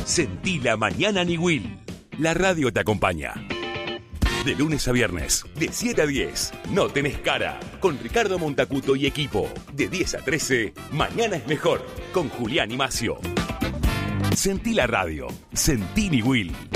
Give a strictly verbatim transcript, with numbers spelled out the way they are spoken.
Sentí la mañana Niwil. La radio te acompaña. De lunes a viernes, de siete a diez, No Tenés Cara, con Ricardo Montacuto y equipo. De diez a trece, Mañana es Mejor, con Julián y Macio. Sentí la radio. Sentí Niwil.